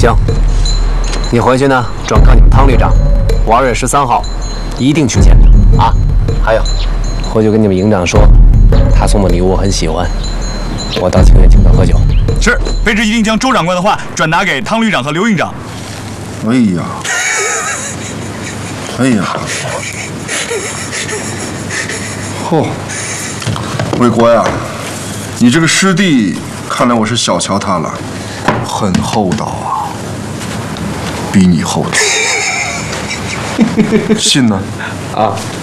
行，你回去呢，转告你们汤旅长，我2月13号一定去见他啊。还有，回去跟你们营长说，他送的礼物我很喜欢，我到清远请他喝酒。 是，卑职一定将周长官的话转达给汤旅长和刘营长。 哎呀，哎呀，嚯，魏国呀，你这个师弟，看来我是小瞧他了，很厚道啊，比你厚道。信呢？ 啊，